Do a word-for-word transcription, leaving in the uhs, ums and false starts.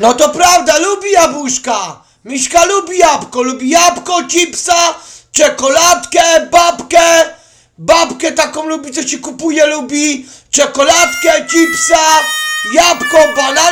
No to prawda, lubi jabłuszka. Miśka lubi jabłko, lubi jabłko, chipsa, czekoladkę, babkę. Babkę taką lubi, co ci kupuje, lubi czekoladkę, chipsa, jabłko, banan.